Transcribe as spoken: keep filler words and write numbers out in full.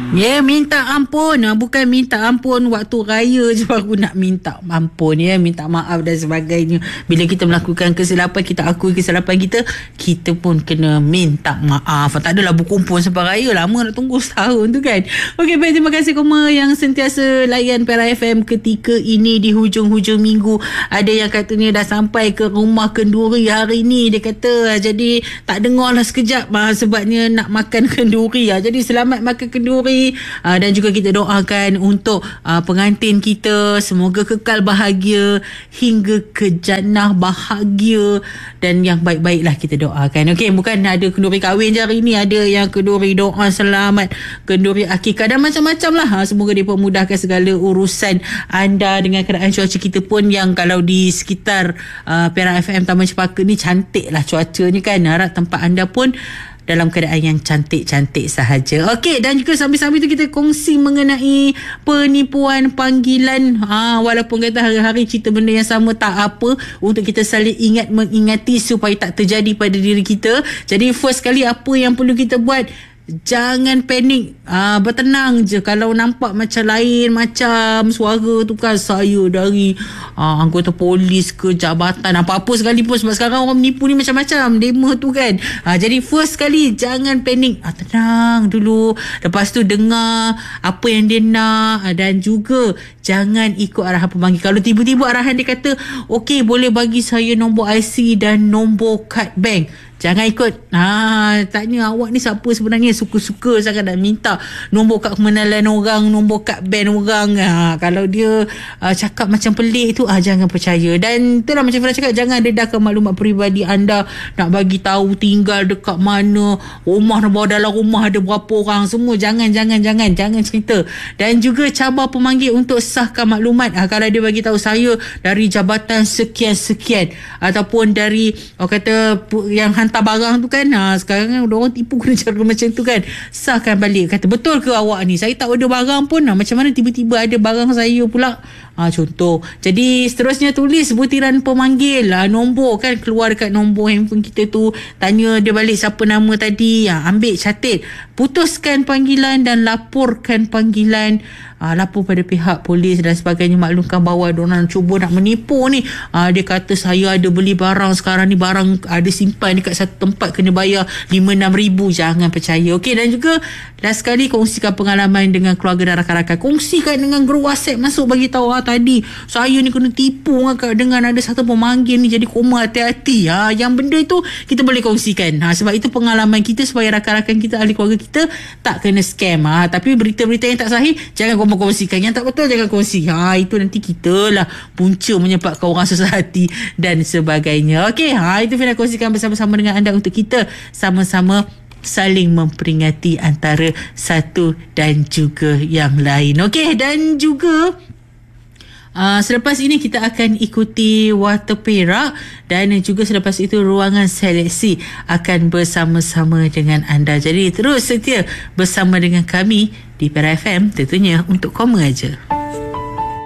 Ya, yeah, minta ampun. Bukan minta ampun waktu raya je baru nak minta ampun. Ya, minta maaf dan sebagainya. Bila kita melakukan kesilapan, kita akui kesilapan kita, kita pun kena minta maaf. Tak adalah berkumpul sampai raya. Lama nak tunggu setahun tu kan. Okey, baik. Terima kasih Koma yang sentiasa layan Perak F M ketika ini di hujung-hujung minggu. Ada yang katanya dah sampai ke rumah kenduri hari ni. Dia kata jadi tak dengar lah sekejap sebabnya nak makan kenduri. Jadi selamat makan kenduri. Uh, dan juga kita doakan untuk uh, pengantin kita semoga kekal bahagia hingga ke jannah bahagia dan yang baik-baiklah kita doakan. Okey, bukan ada kenduri kahwin je hari ni, ada yang kenduri doa selamat, kenduri akikah dan macam-macam lah. Uh, semoga dipermudahkan segala urusan anda dengan keadaan cuaca kita pun yang kalau di sekitar uh, Perak F M Taman Cepaka ni cantik lah cuacanya kan. Harap tempat anda pun dalam keadaan yang cantik-cantik sahaja. Okey, dan juga sambil-sambil tu kita kongsi mengenai penipuan panggilan. Ha, walaupun kata hari-hari cerita benda yang sama, tak apa, untuk kita saling ingat mengingati supaya tak terjadi pada diri kita. Jadi first kali apa yang perlu kita buat, jangan panik, ah, bertenang je. Kalau nampak macam lain macam suara tu kan, saya dari ah, anggota polis ke jabatan apa-apa sekalipun, sebab sekarang orang menipu ni macam-macam demo tu kan. ah, Jadi first kali jangan panik, ah, tenang dulu. Lepas tu dengar apa yang dia nak, ah, dan juga jangan ikut arahan pemanggil. Kalau tiba-tiba arahan dia kata okey boleh bagi saya nombor I C dan nombor kad bank, jangan ikut. Ha, tanya awak ni siapa sebenarnya, suka-suka sangat nak minta nombor kad kenalan orang, nombor kad band orang. Ha, kalau dia uh, cakap macam pelik tu, ah, jangan percaya. Dan itulah macam Farah cakap, jangan dedahkan maklumat peribadi anda, nak bagi tahu tinggal dekat mana, rumah bawah dalam rumah ada berapa orang, semua jangan jangan jangan jangan cerita. Dan juga cabar pemanggil untuk sahkan maklumat. Ha, kalau dia bagi tahu saya dari jabatan sekian-sekian ataupun dari orang kata yang hantar barang tu kan, ha, sekarang kan orang tipu kena cara macam tu kan, sahkan balik. Kata betul ke awak ni, saya tak order barang pun, ha, macam mana tiba-tiba ada barang saya pula, ha, contoh. Jadi seterusnya tulis butiran pemanggil, ha, nombor kan, keluar dekat nombor handphone kita tu, tanya dia balik siapa nama tadi, ha, ambil catat, putuskan panggilan dan laporkan panggilan. Uh, lapor pada pihak polis dan sebagainya, maklumkan bahawa diorang cuba nak menipu ni. uh, Dia kata saya ada beli barang, sekarang ni barang ada simpan dekat satu tempat, kena bayar lima enam ribu. Jangan percaya. Okey, dan juga last sekali kongsikan pengalaman dengan keluarga dan rakan-rakan. Kongsikan dengan grup WhatsApp, masuk bagi tahu, ah, tadi saya ni kena tipu dengan ada satu pemanggil ni, jadi Koma hati-hati. ha, Yang benda itu kita boleh kongsikan, ha, sebab itu pengalaman kita supaya rakan-rakan kita, ahli keluarga kita tak kena scam. ha, Tapi berita-berita yang tak sahih jangan kongsikan, yang tak betul jangan kongsi. Ha, itu nanti kita lah punca menyebabkan orang susah hati dan sebagainya. Okey, ha, itu Fina kongsikan bersama-sama dengan anda untuk kita sama-sama saling memperingati antara satu dan juga yang lain. Okey, dan juga Uh, selepas ini kita akan ikuti Warta Perak, dan juga selepas itu ruangan seleksi akan bersama-sama dengan anda. Jadi terus setia bersama dengan kami di Perak F M, tentunya untuk Koma aja.